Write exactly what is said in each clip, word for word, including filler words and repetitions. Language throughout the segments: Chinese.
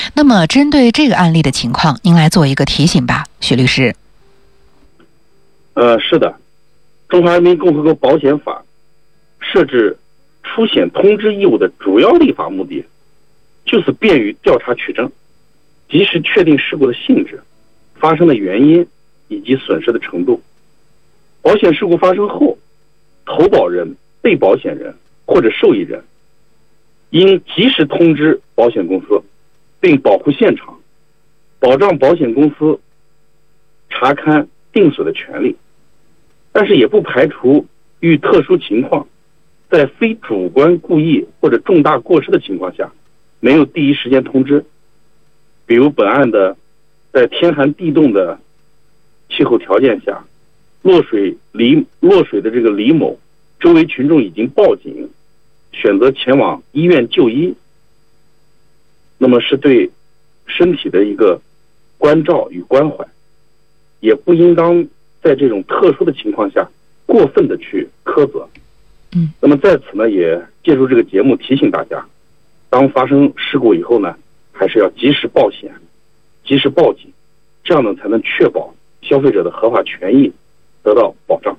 那么针对这个案例的情况，您来做一个提醒吧，许律师。 呃，是的，中华人民共和国保险法设置出险通知义务的主要立法目的，就是便于调查取证，及时确定事故的性质、发生的原因以及损失的程度。保险事故发生后，投保人、被保险人或者受益人应及时通知保险公司，并保护现场，保障保险公司查勘定损的权利。但是也不排除遇特殊情况，在非主观故意或者重大过失的情况下，没有第一时间通知。比如本案的，在天寒地冻的气候条件下，落水李落水的这个李某，周围群众已经报警，选择前往医院就医，那么是对身体的一个关照与关怀，也不应当在这种特殊的情况下过分的去苛责。 嗯， 那么在此呢，也借助这个节目提醒大家，当发生事故以后呢，还是要及时报险，及时报警，这样呢才能确保消费者的合法权益得到保障。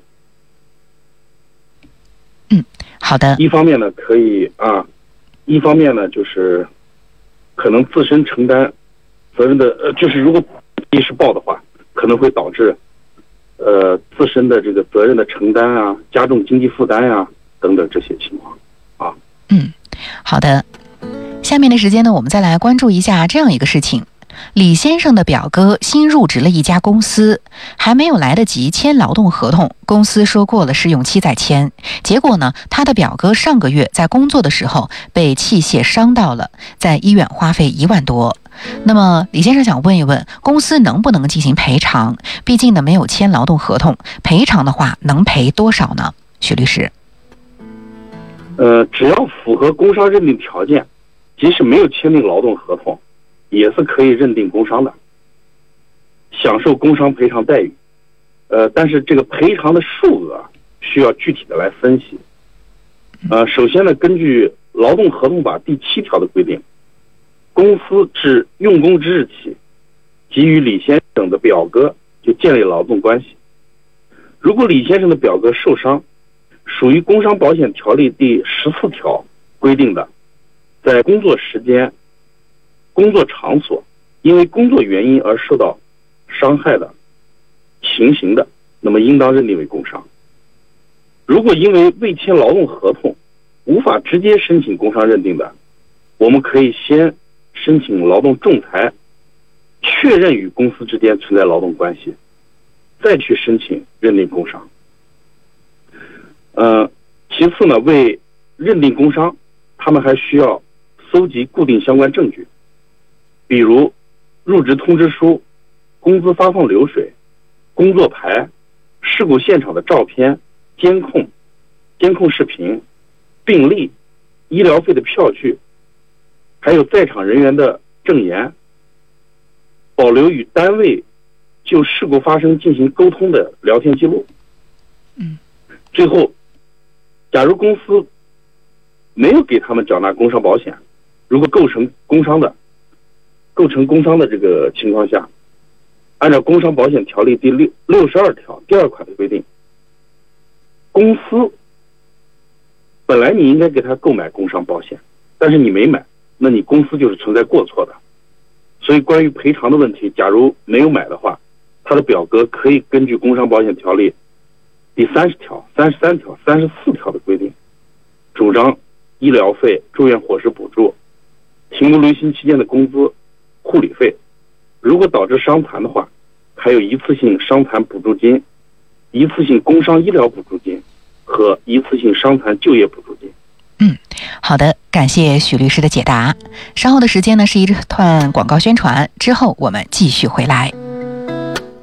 嗯，好的。 一方面呢，可以啊，一方面呢就是可能自身承担责任的，呃，就是如果及时报的话，可能会导致呃自身的这个责任的承担啊，加重经济负担啊等等这些情况啊。 嗯，好的。下面的时间呢，我们再来关注一下这样一个事情。李先生的表哥新入职了一家公司，还没有来得及签劳动合同，公司说过了试用期再签。结果呢，他的表哥上个月在工作的时候被器械伤到了，在医院花费一万多。那么李先生想问一问，公司能不能进行赔偿？毕竟呢没有签劳动合同，赔偿的话能赔多少呢？许律师。 呃，只要符合工伤认定条件，即使没有签订劳动合同，也是可以认定工伤的，享受工伤赔偿待遇。呃，但是这个赔偿的数额需要具体的来分析。呃，首先呢，根据劳动合同法第七条的规定，公司自用工之日起，即与李先生的表哥就建立劳动关系。如果李先生的表哥受伤，属于工伤保险条例第十四条规定的，在工作时间、工作场所因为工作原因而受到伤害的情形的，那么应当认定为工伤。如果因为未签劳动合同无法直接申请工伤认定的，我们可以先申请劳动仲裁，确认与公司之间存在劳动关系，再去申请认定工伤。呃，其次呢，为认定工伤，他们还需要搜集固定相关证据，比如入职通知书、工资发放流水、工作牌、事故现场的照片、监控、监控视频、病历、医疗费的票据，还有在场人员的证言，保留与单位就事故发生进行沟通的聊天记录。 嗯， 最后，假如公司没有给他们缴纳工伤保险，如果构成工伤的，构成工伤的这个情况下，按照工伤保险条例第六六十二条第二款的规定，公司本来你应该给他购买工伤保险，但是你没买，那你公司就是存在过错的。所以关于赔偿的问题，假如没有买的话，他的表哥可以根据工伤保险条例第三十条、三十三条、三十四条的规定，主张医疗费、住院伙食补助、停工旅行期间的工资、护理费。如果导致伤残的话，还有一次性伤残补助金、一次性工伤医疗补助金和一次性伤残就业补助金。 嗯，好的，感谢许律师的解答。稍后的时间呢是一段广告宣传，之后我们继续回来。